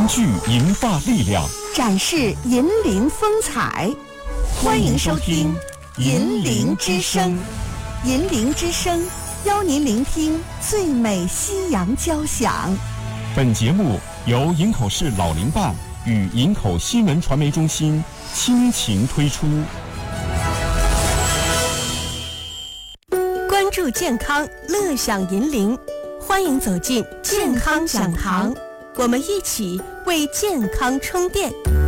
凝聚银发力量， 展示银铃风采。欢迎收听《银铃之声》，银铃之声邀您聆听最美西洋交响。 本节目由营口市老龄办与营口新闻传媒中心倾情推出。 关注健康，乐享银铃，欢迎走进健康讲堂，我们一起为健康充电。